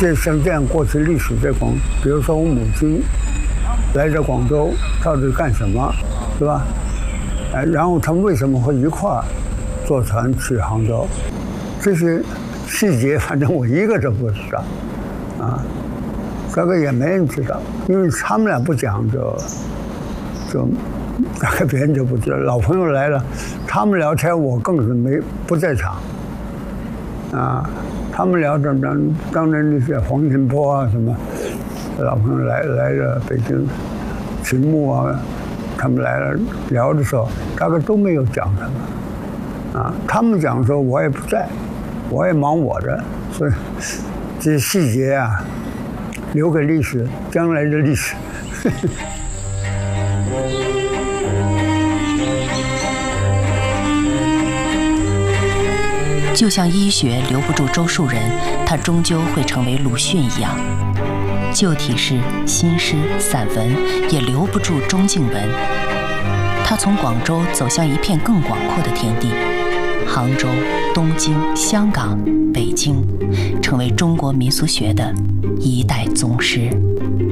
像这样过去历史这种，比如说我母亲来到广州到底干什么，是吧？然后他们为什么会一块儿坐船去杭州？这些细节，反正我一个都不知道，啊，这个也没人知道，因为他们俩不讲就大概别人就不知道。老朋友来了，他们聊天，我更是不在场，啊，他们聊着当年那些黄天波啊什么，老朋友来了北京，秦牧啊，他们来了聊的时候，大概都没有讲什么，啊，他们讲的时候我也不在，我也忙我的，所以这些细节啊，留给历史，将来的历史。 就像医学留不住周树人，他终究会成为鲁迅一样；旧体诗、新诗、散文也留不住钟敬文。他从广州走向一片更广阔的天地，杭州、东京、香港、北京，成为中国民俗学的一代宗师。